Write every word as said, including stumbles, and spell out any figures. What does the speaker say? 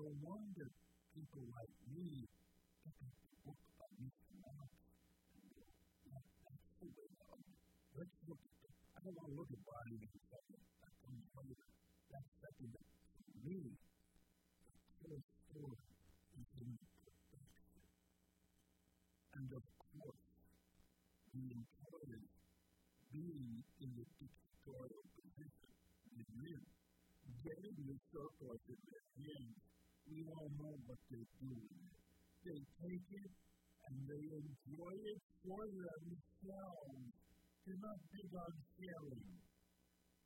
no wonder people like me pick up the book about Mister Marx and go, that, that's the way to own it. Let's look at it. I don't want to look at body in a second. That comes later. That's second. For me, the core story is in the perfection. And of course, we encourage being in the dictatorial position with men. Getting the surplus in their hands, we all know what they're doing. They take it and they enjoy it for themselves. They're not big on sharing.